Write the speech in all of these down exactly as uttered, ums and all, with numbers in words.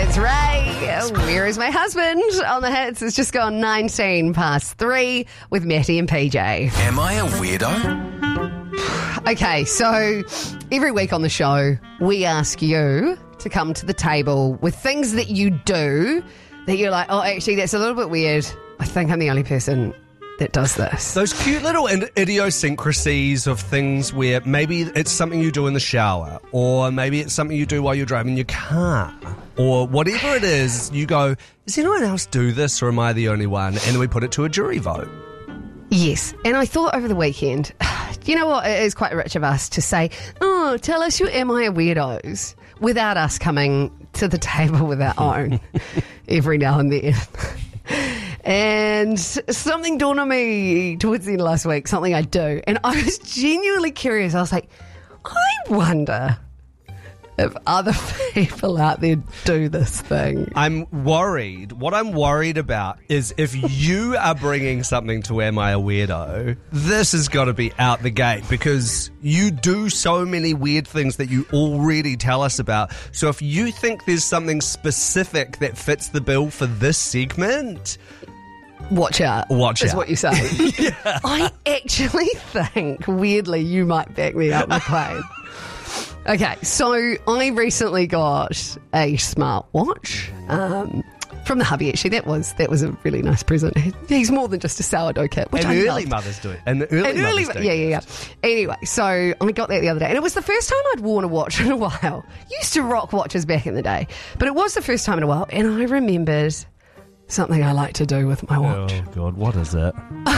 It's Ray. Where is my husband? On the hits, it's just gone nineteen past three with Matty and P J. Am I a weirdo? Okay, so every week on the show, we ask you to come to the table with things that you do that you're like, oh, actually, that's a little bit weird. I think I'm the only person that does this. Those cute little idiosyncrasies of things where maybe it's something you do in the shower, or maybe it's something you do while you're driving your car, or whatever it is, you go, does anyone else do this, or am I the only one? And then we put it to a jury vote. Yes, and I thought over the weekend, you know what, it is quite rich of us to say, oh, tell us your Am I a Weirdos, without us coming to the table with our own every now and then. And something dawned on me towards the end of last week, something I do, and I was genuinely curious. I was like, I wonder if other people out there do this thing. I'm worried. What I'm worried about is if you are bringing something to Am I a Weirdo, this has got to be out the gate, because you do so many weird things that you already tell us about. So if you think there's something specific that fits the bill for this segment, watch out. Watch is out. what you're saying. Yeah. I actually think, weirdly, you might back me up the plane. Okay, so I recently got a smartwatch um, from the hubby. Actually, that was that was a really nice present. He's more than just a sourdough kit, which An I early loved. mothers do it. An early An early, mothers do yeah, it. yeah, yeah. Anyway, so I got that the other day, and it was the first time I'd worn a watch in a while. Used to rock watches back in the day, but it was the first time in a while, and I remembered something I like to do with my watch. Oh, God, what is it?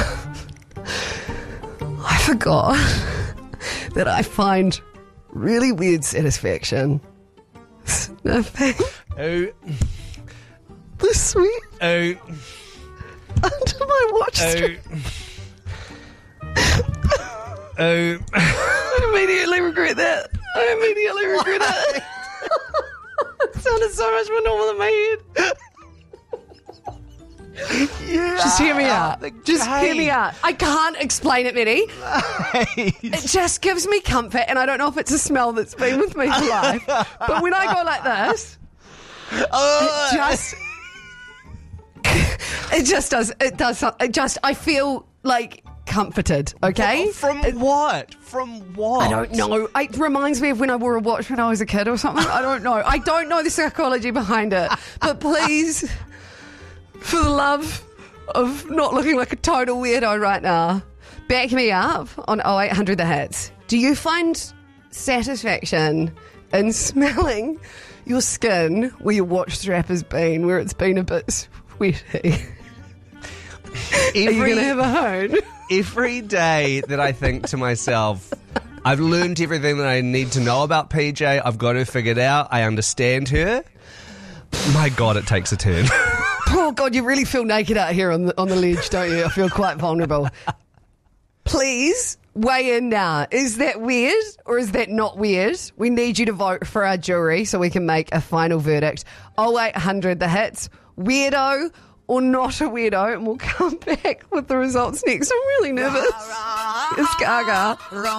I forgot that I find really weird satisfaction sniffing Oh, the sweat oh, under my watch oh, strap. oh. I immediately regret that. I immediately regret it. It sounded so much more normal in my head. Yeah. Just hear me out. The Just hear me gate. out. I can't explain it, Minnie. It just gives me comfort, and I don't know if it's a smell that's been with me for life, but when I go like this, Oh. it just, it just does, it does, some- it just, I feel like comforted, okay? From what? From what? I don't know. It reminds me of when I wore a watch when I was a kid or something. I don't know. I don't know the psychology behind it, but please, for the love of not looking like a total weirdo right now, back me up on oh eight hundred the hits. Do you find satisfaction in smelling your skin where your watch strap has been, where it's been a bit sweaty? Every, Are you going to have a hone? every day that I think to myself, I've learned everything that I need to know about P J. I've got her figured out. I understand her. My God, it takes a turn. Oh, God, you really feel naked out here on the, on the ledge, don't you? I feel quite vulnerable. Please weigh in now. Is that weird or is that not weird? We need you to vote for our jury so we can make a final verdict. oh eight hundred the hits. Weirdo or not a weirdo? And we'll come back with the results next. I'm really nervous. It's Gaga.